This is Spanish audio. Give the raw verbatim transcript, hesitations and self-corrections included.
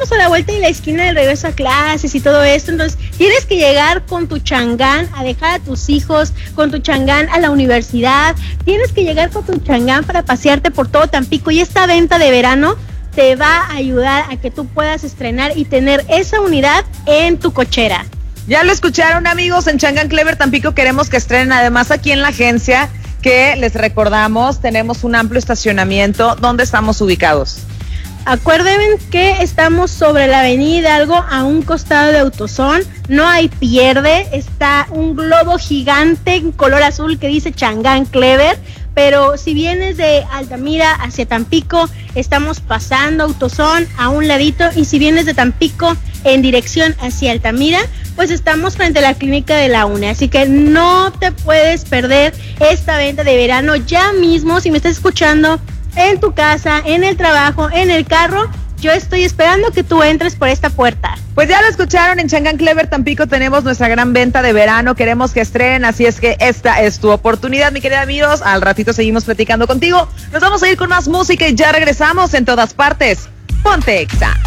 estamos a la vuelta de la esquina del regreso a clases y todo esto, entonces tienes que llegar con tu changán a dejar a tus hijos, con tu changán a la universidad, tienes que llegar con tu changán para pasearte por todo Tampico, y esta venta de verano te va a ayudar a que tú puedas estrenar y tener esa unidad en tu cochera. Ya lo escucharon, amigos, en Changán Clever Tampico queremos que estrenen, además aquí en la agencia, que les recordamos, tenemos un amplio estacionamiento. ¿Dónde estamos ubicados? Acuérdense que estamos sobre la avenida Hidalgo, a un costado de AutoZone, no hay pierde, está un globo gigante en color azul que dice Changán Clever, pero si vienes de Altamira hacia Tampico, estamos pasando AutoZone a un ladito, y si vienes de Tampico en dirección hacia Altamira, pues estamos frente a la clínica de la U N E, así que no te puedes perder esta venta de verano ya mismo. Si me estás escuchando en tu casa, en el trabajo, en el carro, yo estoy esperando que tú entres por esta puerta. Pues ya lo escucharon, en Changán Clever Tampico tenemos nuestra gran venta de verano, queremos que estrenen, así es que esta es tu oportunidad, mi querida amigos. Al ratito seguimos platicando contigo, nos vamos a ir con más música y ya regresamos. En todas partes, ponte Exa.